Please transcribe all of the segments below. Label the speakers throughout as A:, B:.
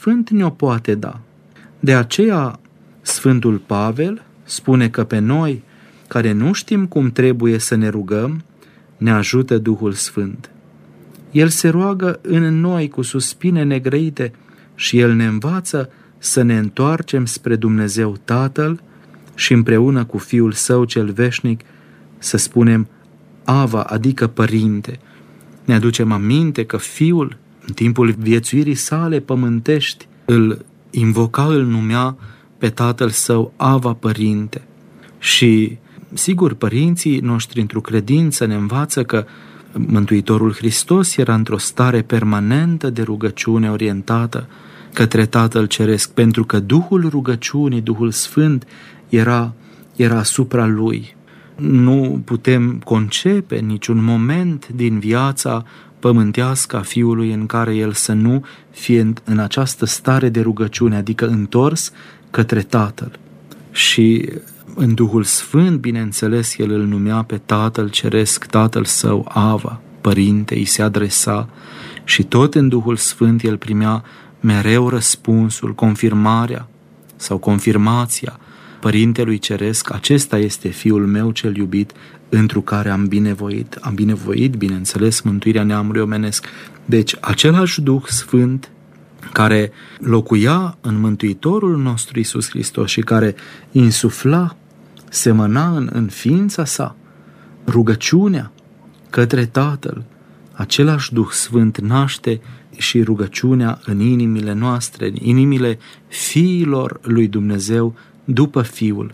A: Sfânt ne-o poate da. De aceea, Sfântul Pavel spune că pe noi, care nu știm cum trebuie să ne rugăm, ne ajută Duhul Sfânt. El se roagă în noi cu suspine negrăite și El ne învață să ne întoarcem spre Dumnezeu Tatăl și împreună cu Fiul Său cel veșnic să spunem Ava, adică Părinte. Ne aducem aminte că Fiul, în timpul viețuirii sale pământești, îl invoca, îl numea pe Tatăl Său Ava, Părinte. Și, sigur, părinții noștri într-o credință ne învață că Mântuitorul Hristos era într-o stare permanentă de rugăciune orientată către Tatăl Ceresc, pentru că Duhul rugăciunii, Duhul Sfânt, era asupra Lui. Nu putem concepe niciun moment din viața pământească a Fiului în care El să nu fie în această stare de rugăciune, adică întors către Tatăl. Și în Duhul Sfânt, bineînțeles, El îl numea pe Tatăl Ceresc, Tatăl Său, Ava, Părinte, îi se adresa și tot în Duhul Sfânt El primea mereu răspunsul, confirmarea sau confirmația Părintelui Ceresc, acesta este Fiul meu cel iubit, întru care am binevoit. Am binevoit, bineînțeles, mântuirea neamului omenesc. Deci, același Duh Sfânt care locuia în Mântuitorul nostru Iisus Hristos și care insufla, semăna în ființa sa rugăciunea către Tatăl, același Duh Sfânt naște și rugăciunea în inimile noastre, în inimile fiilor lui Dumnezeu după Fiul.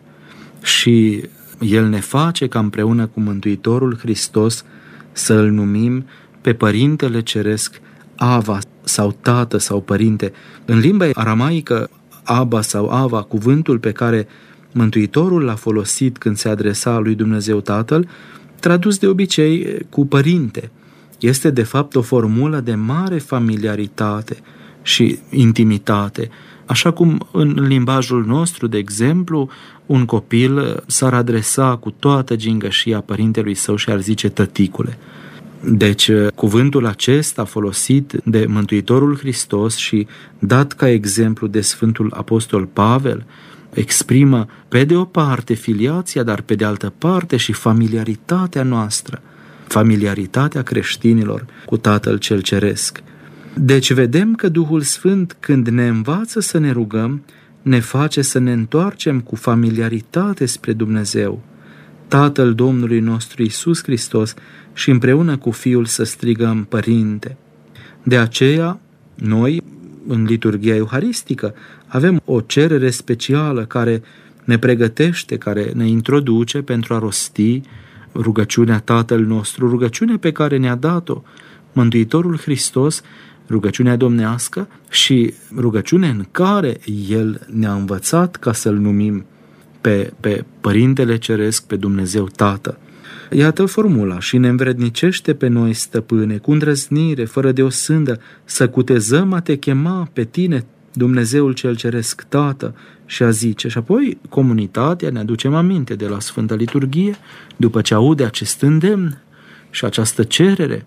A: Și El ne face ca împreună cu Mântuitorul Hristos să îl numim pe Părintele Ceresc Ava sau Tată sau Părinte. În limba aramaică, Abba sau Ava, cuvântul pe care Mântuitorul l-a folosit când se adresa lui Dumnezeu Tatăl, tradus de obicei cu Părinte, este de fapt o formulă de mare familiaritate și intimitate. Așa cum în limbajul nostru, de exemplu, un copil s-ar adresa cu toată gingășia părintelui său și ar zice tăticule. Deci, cuvântul acesta folosit de Mântuitorul Hristos și dat ca exemplu de Sfântul Apostol Pavel, exprimă pe de o parte filiația, dar pe de altă parte și familiaritatea noastră, familiaritatea creștinilor cu Tatăl cel Ceresc. Deci vedem că Duhul Sfânt, când ne învață să ne rugăm, ne face să ne întoarcem cu familiaritate spre Dumnezeu, Tatăl Domnului nostru Iisus Hristos, și împreună cu Fiul să strigăm Părinte. De aceea, noi, în liturghia euharistică, avem o cerere specială care ne pregătește, care ne introduce pentru a rosti rugăciunea Tatăl nostru, rugăciunea pe care ne-a dat-o Mântuitorul Hristos, rugăciunea domnească și rugăciunea în care El ne-a învățat ca să-L numim pe Părintele Ceresc, pe Dumnezeu Tată. Iată formula: și ne învrednicește pe noi, Stăpâne, cu îndrăznire, fără de o sândă, să cutezăm a te chema pe tine, Dumnezeul cel Ceresc Tată, și a zice. Și apoi comunitatea, ne aducem aminte de la Sfânta Liturghie, după ce aude acest îndemn și această cerere,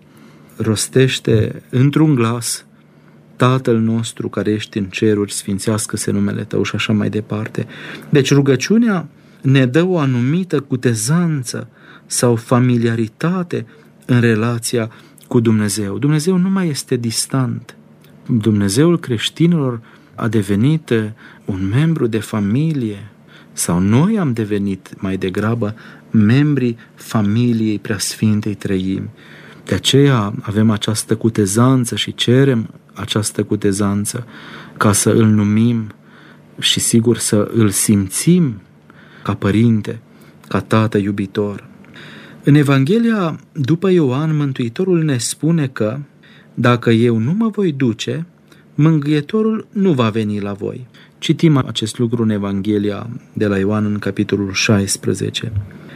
A: rostește într-un glas: Tatăl nostru care ești în ceruri, sfințească-se numele Tău, și așa mai departe. Deci rugăciunea ne dă o anumită cutezanță sau familiaritate în relația cu Dumnezeu. Dumnezeu nu mai este distant. Dumnezeul creștinilor a devenit un membru de familie, sau noi am devenit mai degrabă membrii familiei Preasfintei Treimi. De aceea avem această cutezanță și cerem această cutezanță ca să îl numim și sigur să îl simțim ca Părinte, ca Tată iubitor. În Evanghelia după Ioan, Mântuitorul ne spune că dacă eu nu mă voi duce, Mângâietorul nu va veni la voi. Citim acest lucru în Evanghelia de la Ioan în capitolul 16.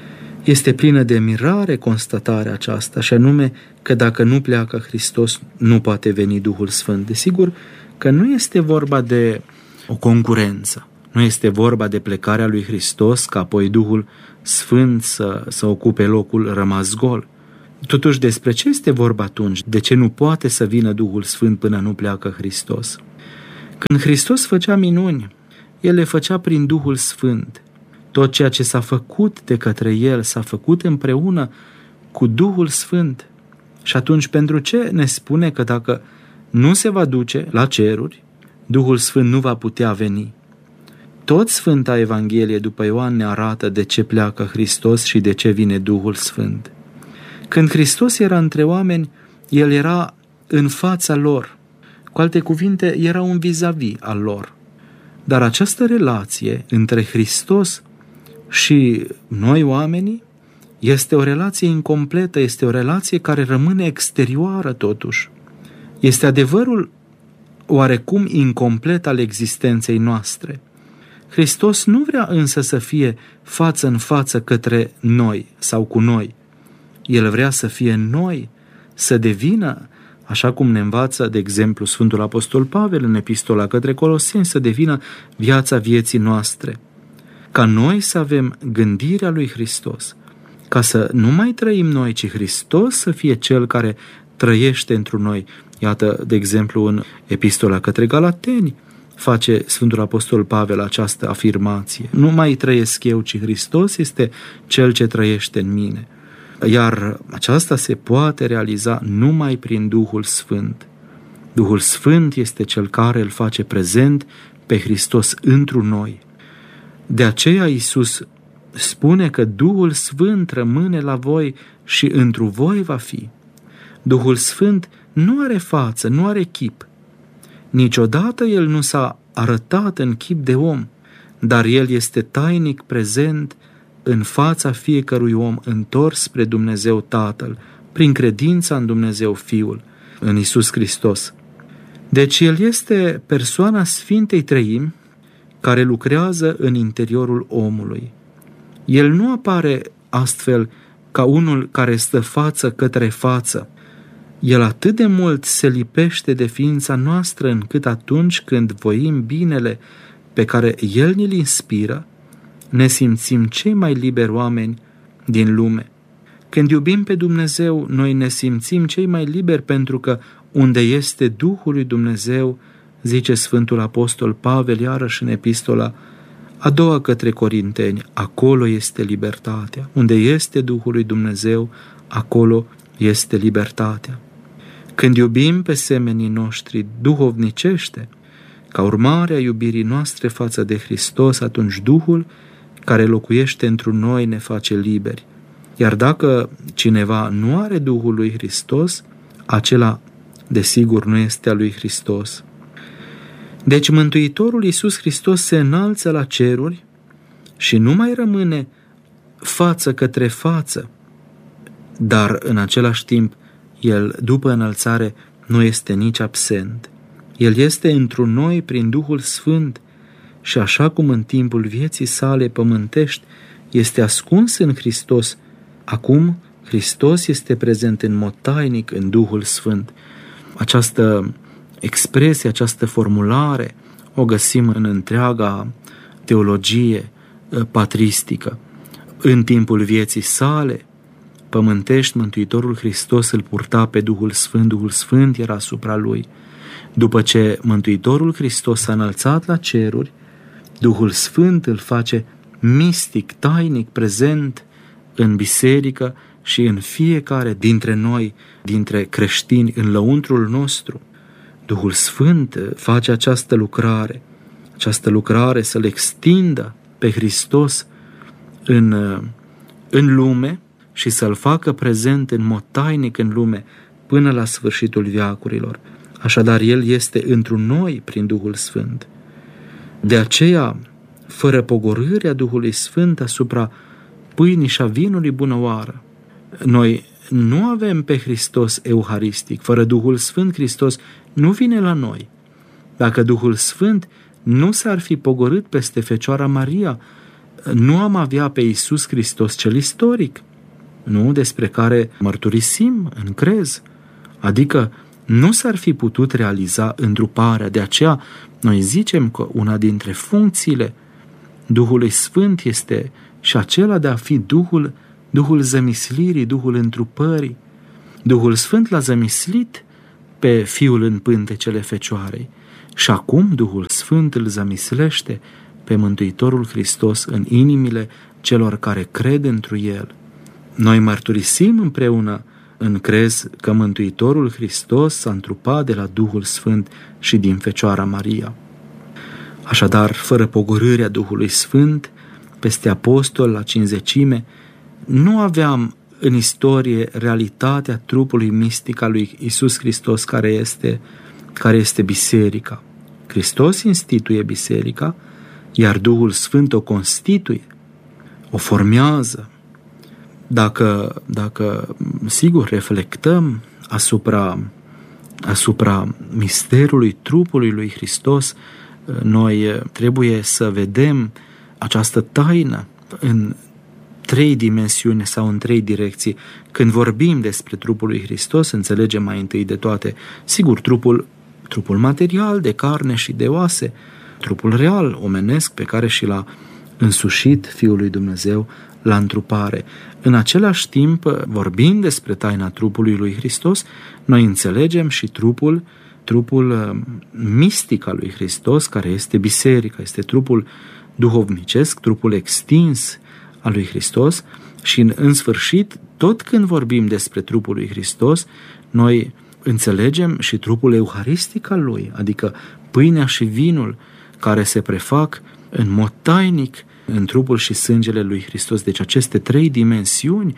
A: Este plină de mirare constatarea aceasta, și anume că dacă nu pleacă Hristos, nu poate veni Duhul Sfânt. Desigur că nu este vorba de o concurență, nu este vorba de plecarea lui Hristos ca apoi Duhul Sfânt să ocupe locul rămas gol. Totuși, despre ce este vorba atunci? De ce nu poate să vină Duhul Sfânt până nu pleacă Hristos? Când Hristos făcea minuni, El le făcea prin Duhul Sfânt. Tot ceea ce s-a făcut de către El s-a făcut împreună cu Duhul Sfânt. Și atunci pentru ce ne spune că dacă nu se va duce la ceruri, Duhul Sfânt nu va putea veni? Tot Sfânta Evanghelie după Ioan ne arată de ce pleacă Hristos și de ce vine Duhul Sfânt. Când Hristos era între oameni, El era în fața lor. Cu alte cuvinte, era un vis-a-vis al lor. Dar această relație între Hristos și noi oamenii este o relație incompletă, este o relație care rămâne exterioară totuși. Este adevărul oarecum incomplet al existenței noastre. Hristos nu vrea însă să fie față în față către noi sau cu noi. El vrea să fie noi, să devină, așa cum ne învață, de exemplu, Sfântul Apostol Pavel în Epistola către Coloseni, să devină viața vieții noastre. Ca noi să avem gândirea lui Hristos, ca să nu mai trăim noi, ci Hristos să fie Cel care trăiește întru noi. Iată, de exemplu, în Epistola către Galateni, face Sfântul Apostol Pavel această afirmație. Nu mai trăiesc eu, ci Hristos este Cel ce trăiește în mine. Iar aceasta se poate realiza numai prin Duhul Sfânt. Duhul Sfânt este Cel care îl face prezent pe Hristos întru noi. De aceea Iisus spune că Duhul Sfânt rămâne la voi și întru voi va fi. Duhul Sfânt nu are față, nu are chip. Niciodată El nu s-a arătat în chip de om, dar El este tainic prezent în fața fiecărui om întors spre Dumnezeu Tatăl, prin credința în Dumnezeu Fiul, în Iisus Hristos. Deci El este persoana Sfintei Treimi care lucrează în interiorul omului. El nu apare astfel ca unul care stă față către față. El atât de mult se lipește de ființa noastră încât atunci când voim binele pe care El ne-l inspiră, ne simțim cei mai liberi oameni din lume. Când iubim pe Dumnezeu, noi ne simțim cei mai liberi pentru că unde este Duhul lui Dumnezeu, zice Sfântul Apostol Pavel iarăși în Epistola a doua către Corinteni, acolo este libertatea. Unde este Duhul lui Dumnezeu, acolo este libertatea. Când iubim pe semenii noștri duhovnicește, ca urmare a iubirii noastre față de Hristos, atunci Duhul care locuiește întru noi ne face liberi. Iar dacă cineva nu are Duhul lui Hristos, acela desigur nu este al lui Hristos. Deci Mântuitorul Iisus Hristos se înalță la ceruri și nu mai rămâne față către față, dar în același timp El, după înălțare, nu este nici absent. El este întru noi prin Duhul Sfânt și așa cum în timpul vieții sale pământești este ascuns în Hristos, acum Hristos este prezent în mod tainic în Duhul Sfânt. Această expresie, această formulare o găsim în întreaga teologie patristică. În timpul vieții sale pământești, Mântuitorul Hristos îl purta pe Duhul Sfânt, Duhul Sfânt era asupra lui. După ce Mântuitorul Hristos s-a înălțat la ceruri, Duhul Sfânt îl face mistic, tainic, prezent în biserică și în fiecare dintre noi, dintre creștini, în lăuntrul nostru. Duhul Sfânt face această lucrare să-L extindă pe Hristos în lume și să-L facă prezent în mod tainic în lume până la sfârșitul veacurilor. Așadar, El este întru noi prin Duhul Sfânt. De aceea, fără pogorârea Duhului Sfânt asupra pâinii și a vinului bunăoară, noi nu avem pe Hristos euharistic. Fără Duhul Sfânt, Hristos nu vine la noi. Dacă Duhul Sfânt nu s-ar fi pogorât peste Fecioara Maria, nu am avea pe Iisus Hristos cel istoric, nu despre care mărturisim în crez. Adică nu s-ar fi putut realiza întruparea. De aceea noi zicem că una dintre funcțiile Duhului Sfânt este și acela de a fi Duhul zămislirii, Duhul întrupării. Duhul Sfânt l-a zămislit pe Fiul în pântecele Fecioarei Și acum Duhul Sfânt îl zămislește pe Mântuitorul Hristos în inimile celor care cred întru El. Noi mărturisim împreună în crez că Mântuitorul Hristos s-a întrupat de la Duhul Sfânt și din Fecioara Maria. Așadar, fără pogorârea Duhului Sfânt peste apostol la cincizecime, nu aveam în istorie realitatea trupului mistic al lui Iisus Hristos care este biserica. Hristos instituie biserica, iar Duhul Sfânt o constituie, o formează. Dacă sigur reflectăm asupra misterului trupului lui Hristos, noi trebuie să vedem această taină în 3 dimensiuni sau în 3 direcții. Când vorbim despre trupul lui Hristos, înțelegem mai întâi de toate, sigur, trupul material, de carne și de oase, trupul real, omenesc, pe care și l-a însușit Fiul lui Dumnezeu la întrupare. În același timp, vorbind despre taina trupului lui Hristos, noi înțelegem și trupul mistic al lui Hristos, care este biserica, este trupul duhovnicesc, trupul extins al lui Hristos și în sfârșit, tot când vorbim despre trupul lui Hristos, noi înțelegem și trupul euharistic al lui, adică pâinea și vinul care se prefac în mod tainic în trupul și sângele lui Hristos. Deci aceste 3 dimensiuni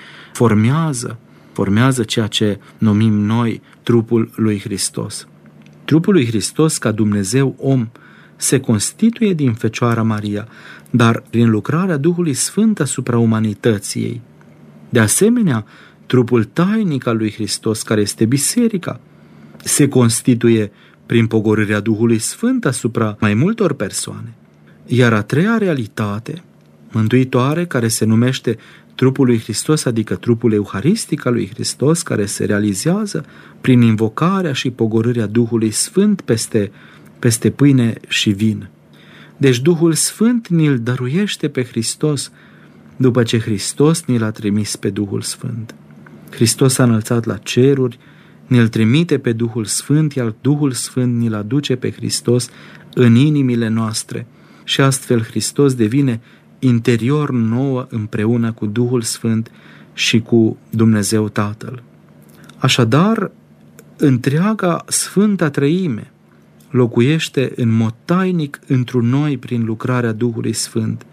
A: formează ceea ce numim noi trupul lui Hristos. Trupul lui Hristos ca Dumnezeu om se constituie din Fecioara Maria, dar prin lucrarea Duhului Sfânt asupra umanității ei. De asemenea, trupul tainic al lui Hristos, care este biserica, se constituie prin pogorârea Duhului Sfânt asupra mai multor persoane. Iar a 3-a realitate mântuitoare, care se numește trupul lui Hristos, adică trupul euharistic al lui Hristos, care se realizează prin invocarea și pogorârea Duhului Sfânt peste pâine și vin. Deci Duhul Sfânt ni-l dăruiește pe Hristos după ce Hristos ni l-a trimis pe Duhul Sfânt. Hristos a înălțat la ceruri, ni-l trimite pe Duhul Sfânt, iar Duhul Sfânt ni-l aduce pe Hristos în inimile noastre și astfel Hristos devine interior nouă împreună cu Duhul Sfânt și cu Dumnezeu Tatăl. Așadar, întreaga Sfânta Treime locuiește în mod tainic întru noi prin lucrarea Duhului Sfânt.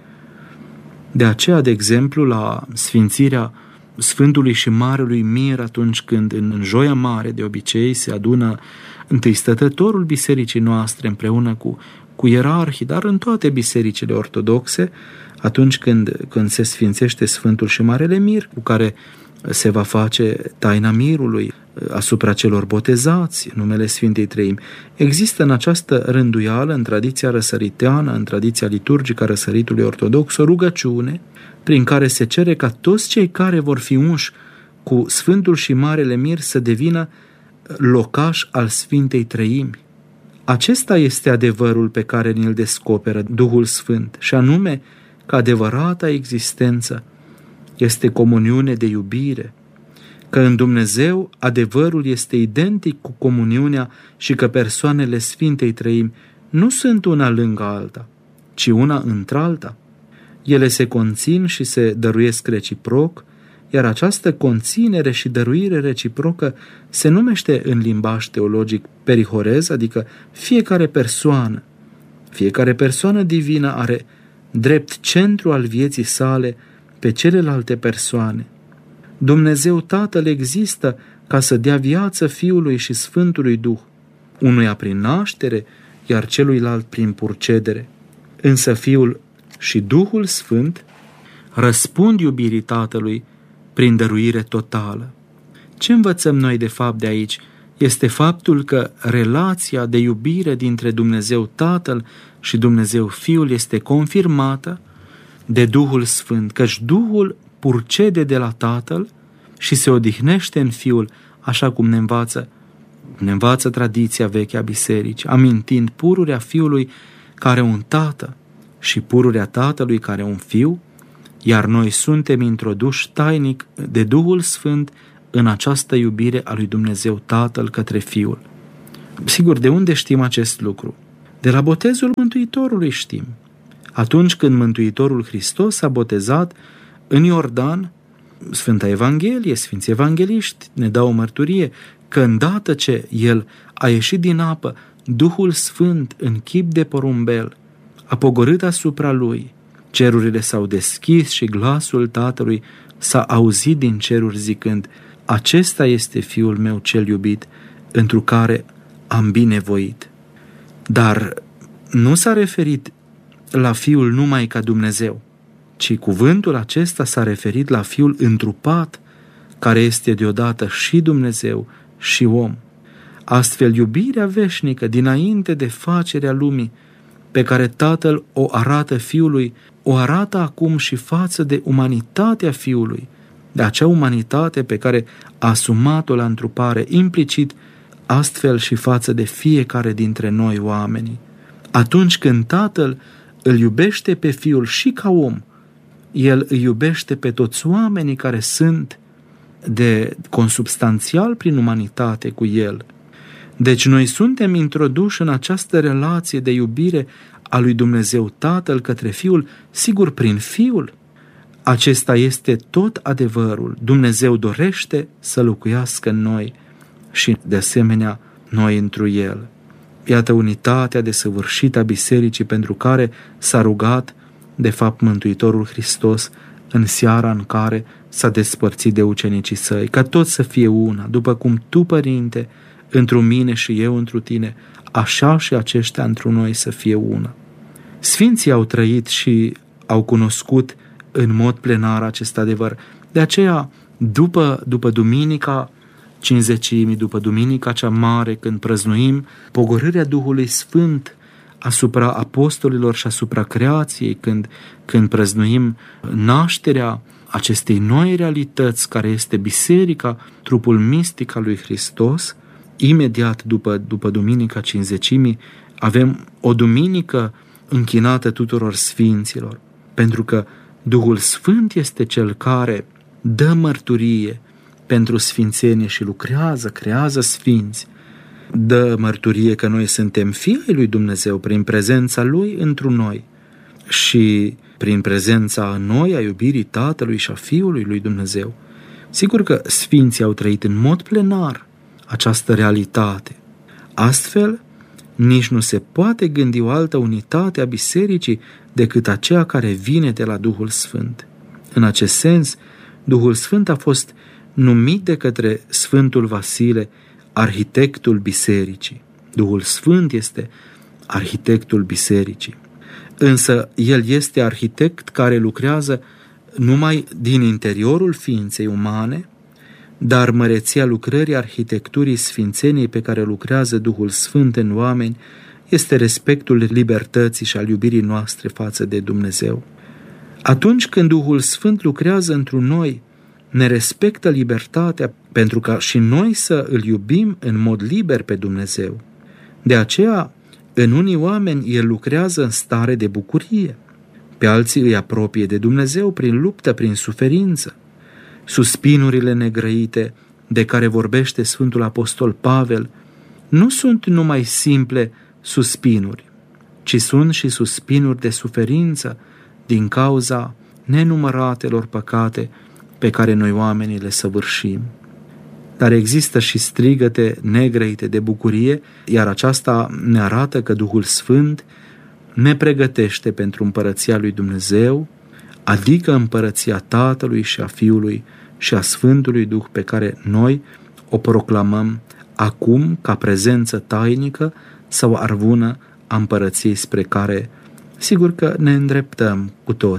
A: De aceea, de exemplu, la sfințirea Sfântului și Marelui Mir, atunci când în Joia Mare de obicei se adună întâi stătătorul bisericii noastre împreună cu ierarhii, dar în toate bisericile ortodoxe, atunci când se sfințește Sfântul și Marele Mir, cu care se va face taina mirului asupra celor botezați, numele Sfintei Treimi. Există în această rânduială, în tradiția răsăriteană, în tradiția liturgică a răsăritului ortodox, o rugăciune prin care se cere ca toți cei care vor fi unși cu Sfântul și Marele Mir să devină locaș al Sfintei Treimi. Acesta este adevărul pe care ni-l descoperă Duhul Sfânt, și anume că adevărata existență este comuniune de iubire, că în Dumnezeu adevărul este identic cu comuniunea și că persoanele Sfintei Treimi nu sunt una lângă alta, ci una într-alta. Ele se conțin și se dăruiesc reciproc, iar această conținere și dăruire reciprocă se numește în limbaj teologic perihorez, adică fiecare persoană divină are drept centru al vieții sale pe celelalte persoane. Dumnezeu Tatăl există ca să dea viață Fiului și Sfântului Duh, unuia prin naștere, iar celuilalt prin purcedere. Însă Fiul și Duhul Sfânt răspund iubirii Tatălui prin dăruire totală. Ce învățăm noi de fapt de aici? Este faptul că relația de iubire dintre Dumnezeu Tatăl și Dumnezeu Fiul este confirmată de Duhul Sfânt, căci Duhul purcede de la Tatăl și se odihnește în Fiul, așa cum ne învață tradiția veche a bisericii, amintind pururea Fiului care un tată și pururea Tatălui care un Fiu, iar noi suntem introduși tainic de Duhul Sfânt în această iubire a lui Dumnezeu Tatăl către Fiul. Sigur, de unde știm acest lucru? De la botezul Mântuitorului știm. Atunci când Mântuitorul Hristos s-a botezat în Iordan, Sfânta Evanghelie, Sfinții Evangeliști ne dau o mărturie că îndată ce El a ieșit din apă, Duhul Sfânt în chip de porumbel a pogorât asupra Lui, cerurile s-au deschis și glasul Tatălui s-a auzit din ceruri zicând: acesta este Fiul meu cel iubit, întru care am binevoit. Dar nu s-a referit la Fiul numai ca Dumnezeu, ci cuvântul acesta s-a referit la Fiul întrupat, care este deodată și Dumnezeu și om. Astfel, iubirea veșnică dinainte de facerea lumii, pe care Tatăl o arată Fiului, o arată acum și față de umanitatea Fiului, de acea umanitate pe care a asumat-o la întrupare, implicit astfel și față de fiecare dintre noi oamenii. Atunci când Tatăl îl iubește pe Fiul și ca om, El îi iubește pe toți oamenii care sunt de consubstanțial prin umanitate cu El. Deci noi suntem introduși în această relație de iubire a lui Dumnezeu Tatăl către Fiul, sigur prin Fiul. Acesta este tot adevărul. Dumnezeu dorește să locuiască în noi și de asemenea noi întru El. Iată unitatea desăvârșită a bisericii pentru care s-a rugat de fapt Mântuitorul Hristos în seara în care s-a despărțit de ucenicii Săi, ca toți să fie una, după cum Tu, Părinte, întru mine și eu întru Tine, așa și aceștia întru noi să fie una. Sfinții au trăit și au cunoscut în mod plenar acest adevăr. De aceea, după Duminica Cincizecimii, după Duminica cea mare, când prăznuim pogorârea Duhului Sfânt asupra apostolilor și asupra creației, când prăznuim nașterea acestei noi realități care este biserica, trupul mistic al lui Hristos, imediat după Duminica Cincizecimii avem o duminică închinată tuturor sfinților, pentru că Duhul Sfânt este Cel care dă mărturie pentru sfințenie și lucrează, creează sfinți, dă mărturie că noi suntem fii ai lui Dumnezeu prin prezența Lui întru noi și prin prezența în noi a iubirii Tatălui și a Fiului lui Dumnezeu. Sigur că sfinții au trăit în mod plenar această realitate. Astfel, nici nu se poate gândi o altă unitate a bisericii decât aceea care vine de la Duhul Sfânt. În acest sens, Duhul Sfânt a fost numit de către Sfântul Vasile arhitectul bisericii. Duhul Sfânt este arhitectul bisericii. Însă El este arhitect care lucrează numai din interiorul ființei umane, dar măreția lucrării arhitecturii sfințeniei pe care lucrează Duhul Sfânt în oameni este respectul libertății și al iubirii noastre față de Dumnezeu. Atunci când Duhul Sfânt lucrează întru noi, ne respectă libertatea pentru ca și noi să îl iubim în mod liber pe Dumnezeu. De aceea, în unii oameni El lucrează în stare de bucurie, pe alții îi apropie de Dumnezeu prin luptă, prin suferință. Suspinurile negrăite de care vorbește Sfântul Apostol Pavel nu sunt numai simple suspinuri, ci sunt și suspinuri de suferință din cauza nenumăratelor păcate pe care noi oamenii le săvârșim. Dar există și strigăte negrăite de bucurie, iar aceasta ne arată că Duhul Sfânt ne pregătește pentru împărăția lui Dumnezeu, adică împărăția Tatălui și a Fiului și a Sfântului Duh pe care noi o proclamăm acum ca prezență tainică sau arvună a împărăției spre care, sigur că ne îndreptăm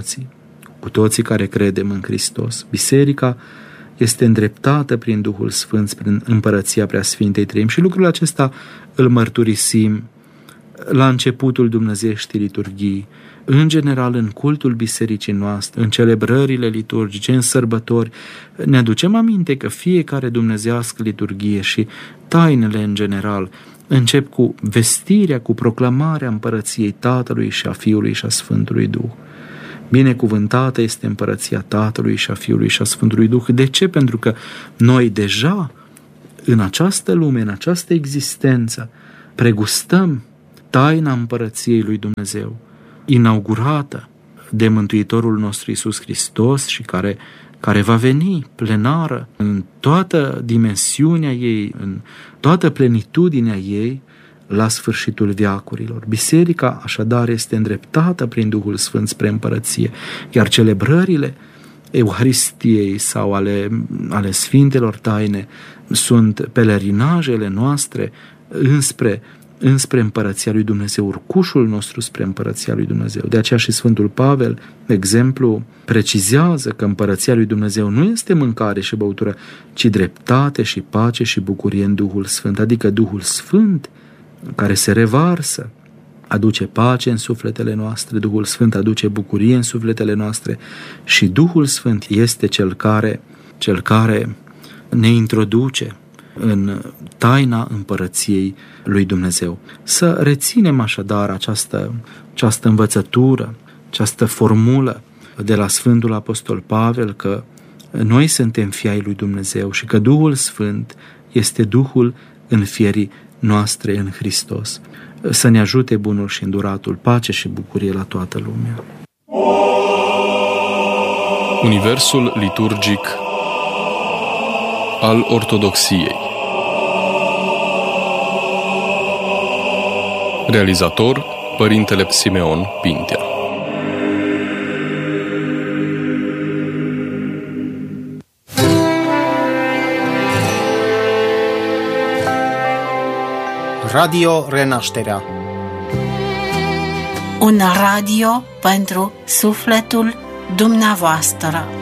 A: cu toții care credem în Hristos. Biserica este îndreptată prin Duhul Sfânt, prin împărăția Preasfintei Treimi și lucrul acesta îl mărturisim la începutul dumnezeieștii liturghii, în general în cultul bisericii noastre, în celebrările liturgice, în sărbători. Ne aducem aminte că fiecare dumnezeiască liturghie și tainele în general încep cu vestirea, cu proclamarea împărăției Tatălui și a Fiului și a Sfântului Duh. Binecuvântată este împărăția Tatălui și a Fiului și a Sfântului Duh. De ce? Pentru că noi deja în această lume, în această existență, pregustăm taina împărăției lui Dumnezeu, inaugurată de Mântuitorul nostru Iisus Hristos și care va veni plenară în toată dimensiunea ei, în toată plenitudinea ei, la sfârșitul veacurilor. Biserica, așadar, este îndreptată prin Duhul Sfânt spre împărăție, iar celebrările Euharistiei sau ale Sfintelor Taine sunt pelerinajele noastre înspre împărăția lui Dumnezeu, urcușul nostru spre împărăția lui Dumnezeu. De aceea și Sfântul Pavel, de exemplu, precizează că împărăția lui Dumnezeu nu este mâncare și băutură, ci dreptate și pace și bucurie în Duhul Sfânt, adică Duhul Sfânt care se revarsă aduce pace în sufletele noastre, Duhul Sfânt aduce bucurie în sufletele noastre și Duhul Sfânt este cel care ne introduce în taina împărăției lui Dumnezeu. Să reținem așadar această învățătură, această formulă de la Sfântul Apostol Pavel, că noi suntem fii ai lui Dumnezeu și că Duhul Sfânt este Duhul înfierii noastre în Hristos. Să ne ajute bunul și înduratul, pace și bucurie la toată lumea.
B: Universul liturgic al Ortodoxiei. Realizator Părintele Simeon Pintea.
C: Radio Renașterea.
D: Un radio pentru sufletul dumneavoastră.